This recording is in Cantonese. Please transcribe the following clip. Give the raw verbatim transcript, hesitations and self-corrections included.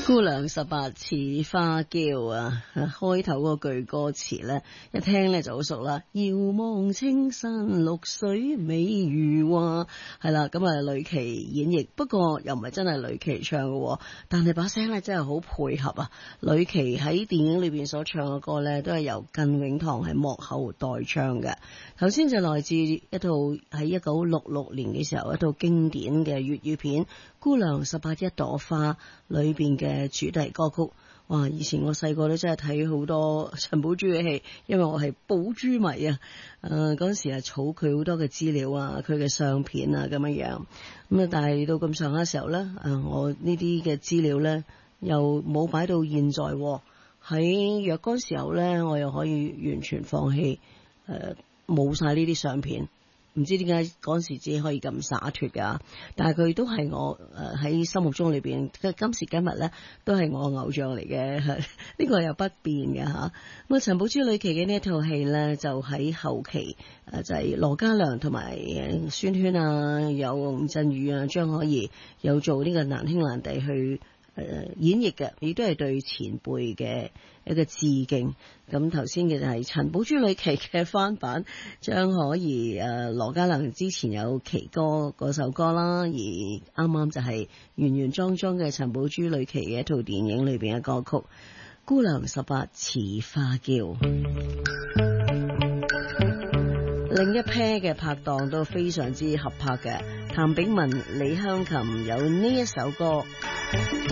姑娘十八似花嬌啊，開頭嗰句歌詞呢，一聽呢就好熟啦。遙望青山綠水美如畫，係啦，咁啊呂琪演繹，不過又唔係真係呂琪唱嘅，但係把聲呢真係好配合啊。呂琪喺電影裏邊所唱嘅歌呢，都係由靳永堂喺幕後代唱嘅。頭先就來自一套喺一九六六年嘅時候一套經典嘅粵語片《姑娘十八一朵花》裏邊嘅主題歌曲。哇！以前我細個都真係睇好多陳寶珠嘅戲，因為我係寶珠迷啊。誒嗰陣時係儲佢好多嘅資料啊，佢嘅相片啊咁樣樣。咁啊，但係到咁上下時候咧，誒我呢啲嘅資料咧又冇擺到現在喎。喺若干時候咧，我又可以完全放棄誒冇晒呢啲相片。唔知點解嗰陣時自己可以咁灑脫㗎，但係佢都係我誒喺心目中裏邊，今時今日咧都係我偶像嚟嘅，呢個又不變嘅嚇。咁啊，陳寶珠呂琪嘅呢一套戲咧，就喺後期誒就係羅嘉良同埋誒孫軒啊，有吳鎮宇啊、張可頤有做呢個難兄難弟去誒演繹嘅，亦都係對前輩嘅一個致敬。咁頭先嘅就係陳寶珠呂琪嘅翻版，張可頤誒羅嘉良之前有奇歌嗰首歌啦，而啱啱就係原原裝裝嘅陳寶珠呂琪嘅一套電影裏邊嘅歌曲《姑娘十八似花嬌》。另一 pair 嘅拍檔都非常之合拍嘅，譚炳文、李香琴有呢一首歌。